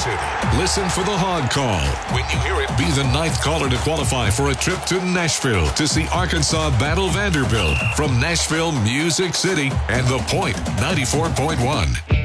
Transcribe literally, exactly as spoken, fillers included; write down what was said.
City. Listen for the Hog Call. When you hear it, be the ninth caller to qualify for a trip to Nashville to see Arkansas battle Vanderbilt from Nashville, Music City, and The Point ninety-four point one.